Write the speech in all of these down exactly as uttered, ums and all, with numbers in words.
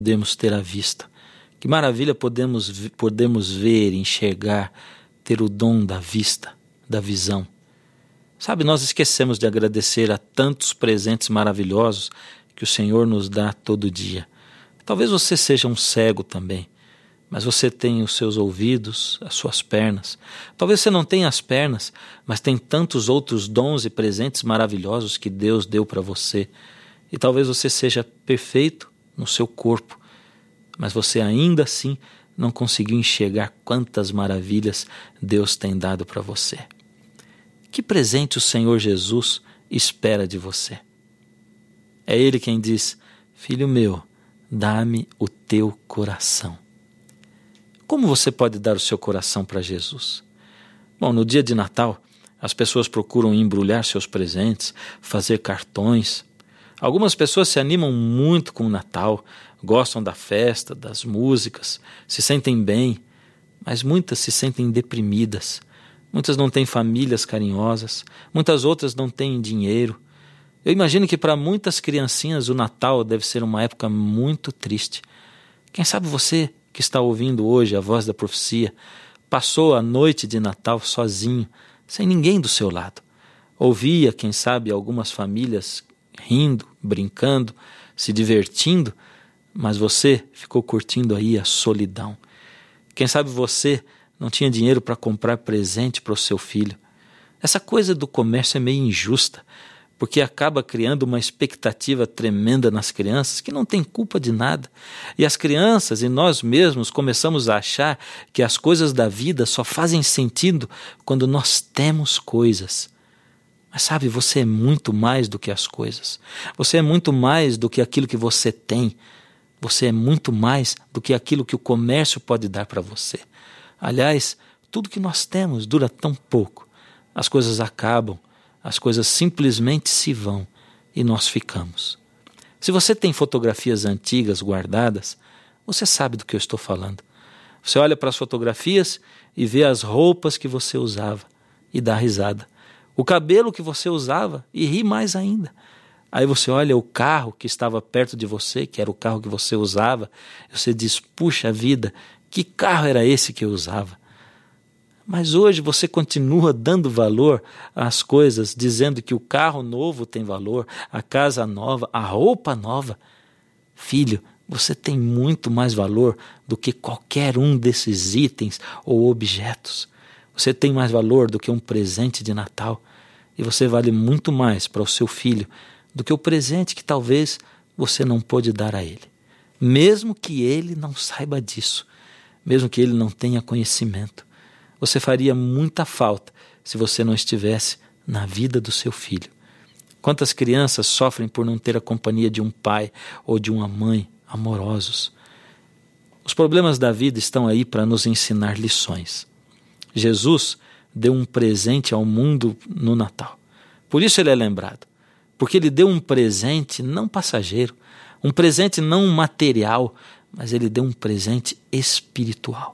podemos ter à vista. Que maravilha podemos, podemos ver, enxergar, ter o dom da vista, da visão. Sabe, nós esquecemos de agradecer a tantos presentes maravilhosos que o Senhor nos dá todo dia. Talvez você seja um cego também, mas você tem os seus ouvidos, as suas pernas. Talvez você não tenha as pernas, mas tem tantos outros dons e presentes maravilhosos que Deus deu para você. E talvez você seja perfeito no seu corpo, mas você ainda assim não conseguiu enxergar quantas maravilhas Deus tem dado para você. Que presente o Senhor Jesus espera de você? É Ele quem diz: filho meu, dá-me o teu coração. Como você pode dar o seu coração para Jesus? Bom, no dia de Natal, as pessoas procuram embrulhar seus presentes, fazer cartões. Algumas pessoas se animam muito com o Natal, gostam da festa, das músicas, se sentem bem, mas muitas se sentem deprimidas. Muitas não têm famílias carinhosas, muitas outras não têm dinheiro. Eu imagino que para muitas criancinhas o Natal deve ser uma época muito triste. Quem sabe você que está ouvindo hoje a voz da profecia passou a noite de Natal sozinho, sem ninguém do seu lado. Ouvia, quem sabe, algumas famílias rindo, brincando, se divertindo, mas você ficou curtindo aí a solidão. Quem sabe você não tinha dinheiro para comprar presente para o seu filho. Essa coisa do comércio é meio injusta, porque acaba criando uma expectativa tremenda nas crianças que não tem culpa de nada. E as crianças e nós mesmos começamos a achar que as coisas da vida só fazem sentido quando nós temos coisas. Mas sabe, você é muito mais do que as coisas. Você é muito mais do que aquilo que você tem. Você é muito mais do que aquilo que o comércio pode dar para você. Aliás, tudo que nós temos dura tão pouco. As coisas acabam, as coisas simplesmente se vão e nós ficamos. Se você tem fotografias antigas guardadas, você sabe do que eu estou falando. Você olha para as fotografias e vê as roupas que você usava e dá risada. O cabelo que você usava e ri mais ainda. Aí você olha o carro que estava perto de você, que era o carro que você usava, e você diz: puxa vida, que carro era esse que eu usava? Mas hoje você continua dando valor às coisas, dizendo que o carro novo tem valor, a casa nova, a roupa nova. Filho, você tem muito mais valor do que qualquer um desses itens ou objetos. Você tem mais valor do que um presente de Natal. E você vale muito mais para o seu filho do que o presente que talvez você não pôde dar a ele. Mesmo que ele não saiba disso, mesmo que ele não tenha conhecimento, você faria muita falta se você não estivesse na vida do seu filho. Quantas crianças sofrem por não ter a companhia de um pai ou de uma mãe amorosos? Os problemas da vida estão aí para nos ensinar lições. Jesus deu um presente ao mundo no Natal. Por isso ele é lembrado. Porque ele deu um presente não passageiro, um presente não material, mas ele deu um presente espiritual.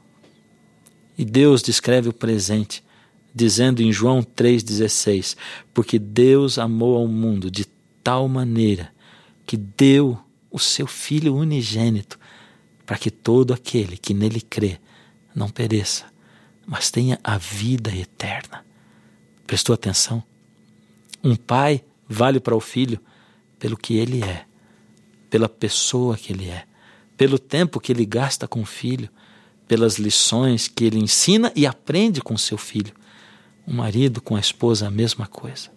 E Deus descreve o presente, dizendo em João três dezesseis, porque Deus amou ao mundo de tal maneira que deu o seu Filho unigênito, para que todo aquele que nele crê não pereça, mas tenha a vida eterna. Prestou atenção? Um pai vale para o filho pelo que ele é, pela pessoa que ele é, pelo tempo que ele gasta com o filho, pelas lições que ele ensina e aprende com seu filho. Um marido com a esposa, a mesma coisa.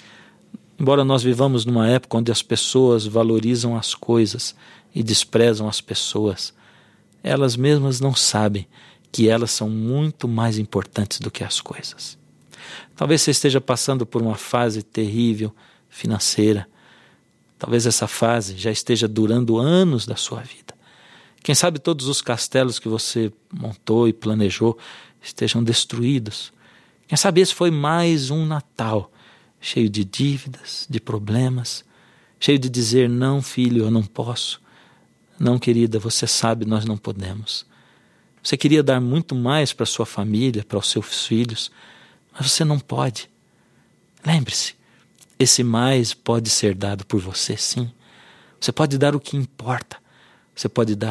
Embora nós vivamos numa época onde as pessoas valorizam as coisas e desprezam as pessoas, elas mesmas não sabem que elas são muito mais importantes do que as coisas. Talvez você esteja passando por uma fase terrível financeira. Talvez essa fase já esteja durando anos da sua vida. Quem sabe todos os castelos que você montou e planejou estejam destruídos. Quem sabe esse foi mais um Natal, cheio de dívidas, de problemas, cheio de dizer: não, filho, eu não posso. Não, querida, você sabe, nós não podemos. Você queria dar muito mais para sua família, para os seus filhos, mas você não pode. Lembre-se, esse mais pode ser dado por você, sim. Você pode dar o que importa. Você pode dar